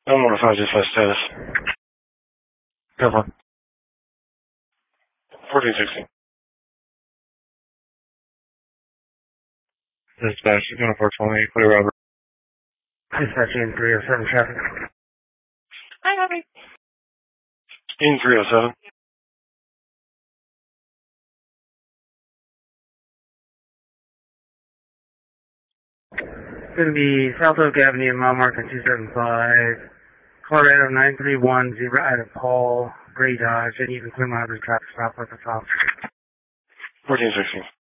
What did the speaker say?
I'm on a 525 status. Go on. 1416. Dispatch, you're going to 420, put it Robert. Dispatch in 307 traffic. Hi, Bobby. In 307. It's going to be South Oak Avenue, mile marker 275, Colorado 9310 out of Paul, Gray Dodge, and you can clear my traffic stop with the top. 1416.